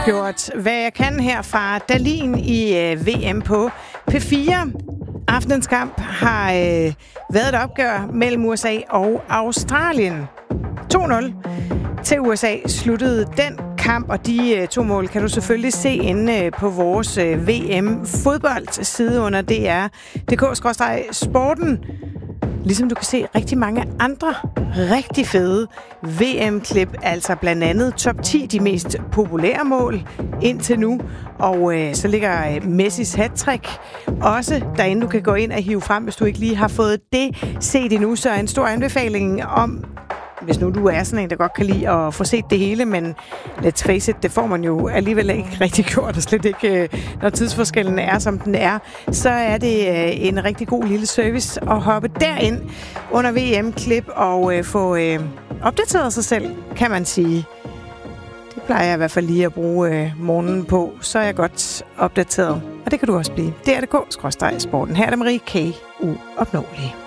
gjort, hvad jeg kan her fra Dalin i VM på P4. Aftenens kamp har været et opgør mellem USA og Australien. 2-0 til USA sluttede den kamp, og de 2 mål kan du selvfølgelig se inde på vores VM-fodboldside under dr.dk/sporten. Ligesom du kan se rigtig mange andre rigtig fede VM-klip, altså blandt andet top 10 de mest populære mål indtil nu. Og så ligger Messis hattrick også derinde, du kan gå ind og hive frem, hvis du ikke lige har fået det set endnu. Så en stor anbefaling om, hvis nu du er sådan en, der godt kan lide at få set det hele, men let's face it, det får man jo alligevel ikke rigtig gjort, og slet ikke, når tidsforskellen er, som den er, så er det en rigtig god lille service at hoppe derind under VM-klip og få opdateret sig selv, kan man sige. Det plejer jeg i hvert fald lige at bruge morgenen på, så er jeg godt opdateret. Og det kan du også blive. dr.dk/sporten. Her er det Marie K. Uopnåelig.